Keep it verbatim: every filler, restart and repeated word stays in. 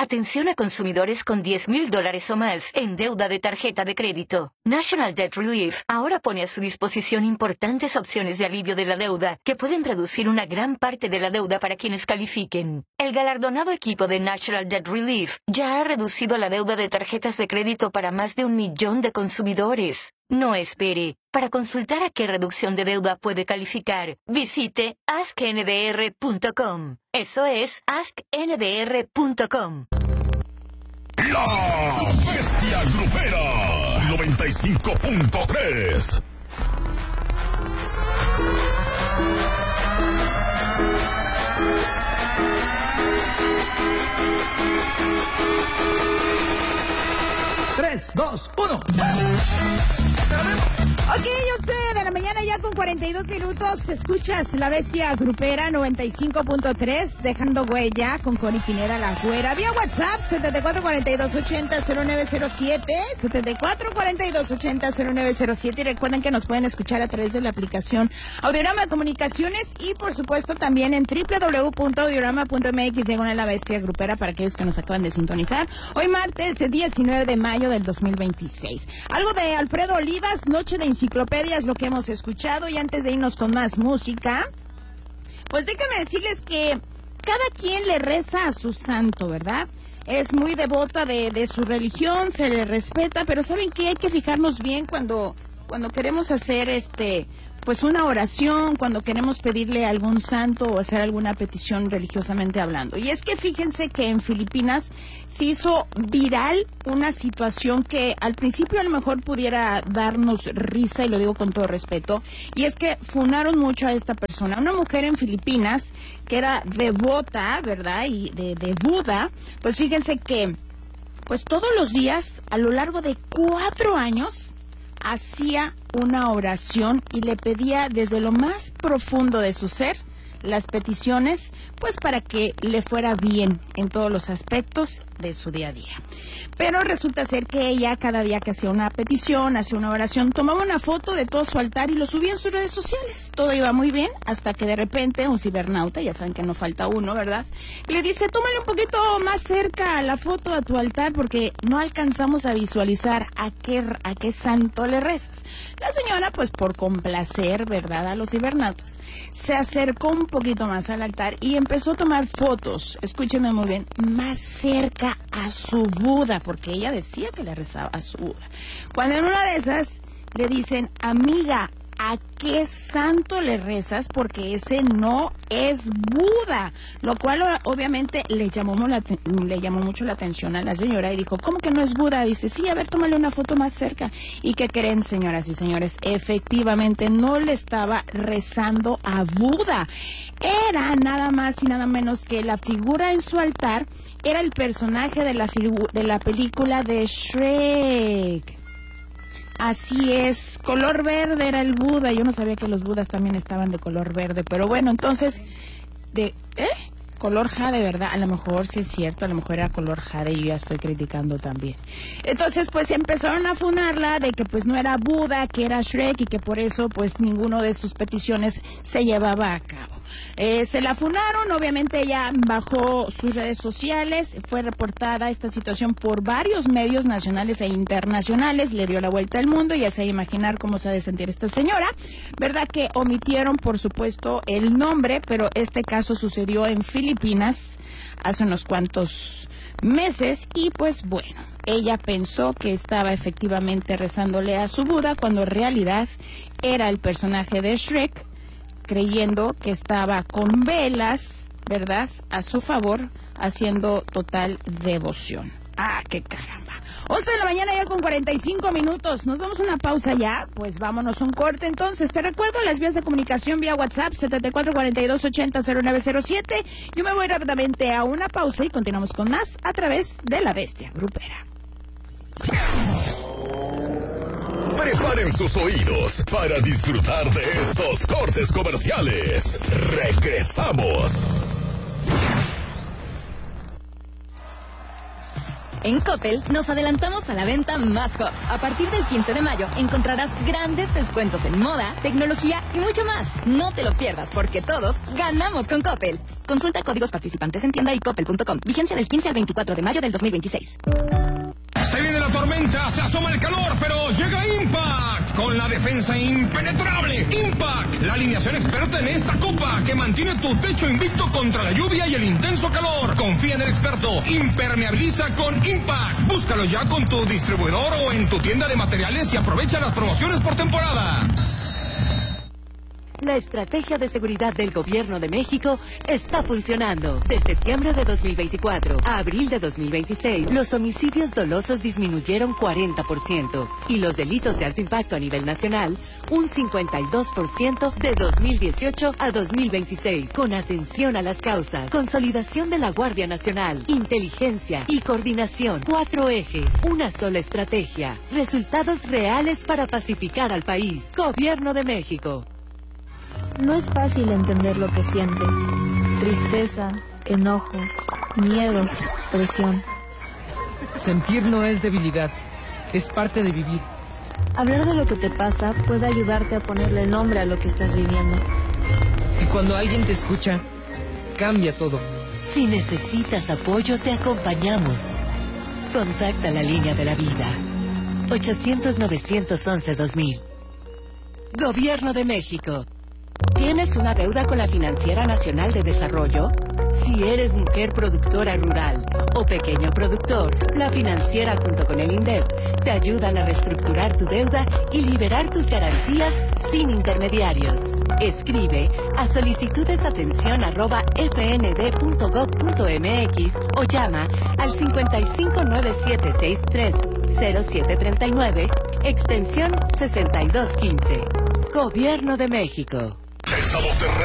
Atención a consumidores con diez mil dólares o más en deuda de tarjeta de crédito. National Debt Relief ahora pone a su disposición importantes opciones de alivio de la deuda que pueden reducir una gran parte de la deuda para quienes califiquen. El galardonado equipo de National Debt Relief ya ha reducido la deuda de tarjetas de crédito para más de un millón de consumidores. No espere. Para consultar a qué reducción de deuda puede calificar, visite ask n d r punto com. Eso es ask n d r punto com. La Bestia Grupera noventa y cinco punto tres. tres, dos, uno. Ok, once de la mañana ya con cuarenta y dos minutos. Escuchas La Bestia Grupera noventa y cinco punto tres, dejando huella con Connie Pineda la Güera. Vía WhatsApp setenta y cuatro cuarenta y dos ochenta cero nueve cero siete, setenta y cuatro cuarenta y dos ochenta cero nueve cero siete. Y recuerden que nos pueden escuchar a través de la aplicación Audiorama de Comunicaciones y por supuesto también en doble u doble u doble u punto audiorama punto m x diagonal La Bestia Grupera para aquellos que nos acaban de sintonizar. Hoy martes diecinueve de mayo del dos mil veintiséis. Algo de Alfredo Olivas, Noche de Enciclopedias, lo que hemos escuchado. Y antes de irnos con más música, pues déjenme decirles que cada quien le reza a su santo, ¿verdad? Es muy devota de, de su religión, se le respeta, pero ¿saben qué? Hay que fijarnos bien cuando, cuando queremos hacer este... pues una oración, cuando queremos pedirle a algún santo o hacer alguna petición religiosamente hablando. Y es que fíjense que en Filipinas se hizo viral una situación que al principio a lo mejor pudiera darnos risa, y lo digo con todo respeto, y es que funaron mucho a esta persona. Una mujer en Filipinas que era devota, ¿verdad? Y de, de Buda, pues fíjense que pues todos los días, a lo largo de cuatro años, hacía una oración y le pedía desde lo más profundo de su ser las peticiones, pues para que le fuera bien en todos los aspectos de su día a día. Pero resulta ser que ella, cada día que hacía una petición, hacía una oración, tomaba una foto de todo su altar y lo subía en sus redes sociales. Todo iba muy bien, hasta que de repente un cibernauta, ya saben que no falta uno, ¿verdad?, le dice: tómale un poquito más cerca la foto a tu altar porque no alcanzamos a visualizar a qué, a qué santo le rezas. La señora, pues por complacer, ¿verdad?, a los cibernautas, se acercó un poquito más al altar y empezó a tomar fotos, escúcheme muy bien, más cerca a su Buda, porque ella decía que le rezaba a su Buda. Cuando en una de esas le dicen: amiga, ¿a qué santo le rezas? Porque ese no es Buda. Lo cual obviamente le llamó, la, le llamó mucho la atención a la señora y dijo: ¿cómo que no es Buda? Dice: sí, a ver, tómale una foto más cerca. ¿Y qué creen, señoras y señores? Efectivamente no le estaba rezando a Buda. Era nada más y nada menos que la figura en su altar era el personaje de la, de la película de Shrek. Así es, color verde era el Buda. Yo no sabía que los Budas también estaban de color verde, pero bueno, entonces, de, ¿eh? Color jade, ¿verdad? A lo mejor sí es cierto, a lo mejor era color jade y yo ya estoy criticando también. Entonces, pues empezaron a funarla de que pues no era Buda, que era Shrek y que por eso pues ninguno de sus peticiones se llevaba a cabo. Eh, se la funaron, obviamente ella bajó sus redes sociales, fue reportada esta situación por varios medios nacionales e internacionales, le dio la vuelta al mundo y ya se va a imaginar cómo se ha de sentir esta señora, ¿verdad? Que omitieron, por supuesto, el nombre, pero este caso sucedió en Filipinas hace unos cuantos meses y pues bueno, ella pensó que estaba efectivamente rezándole a su Buda cuando en realidad era el personaje de Shrek, creyendo que estaba con velas, ¿verdad?, a su favor, haciendo total devoción. ¡Ah, qué caramba! once de la mañana ya con cuarenta y cinco minutos. ¿Nos damos una pausa ya? Pues vámonos a un corte entonces. Te recuerdo las vías de comunicación vía WhatsApp setenta y cuatro cuarenta y dos ochenta cero nueve cero siete. Yo me voy rápidamente a una pausa y continuamos con más a través de La Bestia Grupera. Preparen sus oídos para disfrutar de estos cortes comerciales. Regresamos. En Coppel nos adelantamos a la venta más hot. A partir del quince de mayo encontrarás grandes descuentos en moda, tecnología y mucho más. No te lo pierdas porque todos ganamos con Coppel. Consulta códigos participantes en tienda y coppel punto com. Vigencia del quince al veinticuatro de mayo del dos mil veintiséis. Se viene la tormenta, se asoma el calor, pero llega Impact con la defensa impenetrable. Impact, la alineación experta en esta copa que mantiene tu techo invicto contra la lluvia y el intenso calor. Confía en el experto. Impermeabiliza con Impact. Búscalo ya con tu distribuidor o en tu tienda de materiales y aprovecha las promociones por temporada. La estrategia de seguridad del Gobierno de México está funcionando. De septiembre de dos mil veinticuatro a abril de dos mil veintiséis, los homicidios dolosos disminuyeron cuarenta por ciento y los delitos de alto impacto a nivel nacional un cincuenta y dos por ciento de dos mil dieciocho a dos mil veintiséis. Con atención a las causas, consolidación de la Guardia Nacional, inteligencia y coordinación. Cuatro ejes, una sola estrategia. Resultados reales para pacificar al país. Gobierno de México. No es fácil entender lo que sientes. Tristeza, enojo, miedo, presión. Sentir no es debilidad, es parte de vivir. Hablar de lo que te pasa puede ayudarte a ponerle nombre a lo que estás viviendo. Y cuando alguien te escucha, cambia todo. Si necesitas apoyo, te acompañamos. Contacta la línea de la vida. ochocientos, novecientos once, dos mil. Gobierno de México. ¿Tienes una deuda con la Financiera Nacional de Desarrollo? Si eres mujer productora rural o pequeño productor, la Financiera junto con el INDEP te ayudan a reestructurar tu deuda y liberar tus garantías sin intermediarios. Escribe a solicitudesatención arroba fnd.gov.mx o llama al cincuenta y cinco, nueve siete seis tres, cero siete tres nueve, extensión sesenta y dos quince. Gobierno de México. Estamos de